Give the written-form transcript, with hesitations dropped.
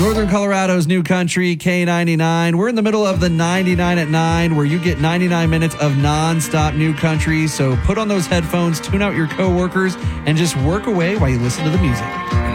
Northern Colorado's New Country, K99. We're in the middle of the 99 at 9, where you get 99 minutes of nonstop New Country. So put on those headphones, tune out your coworkers, and just work away while you listen to the music.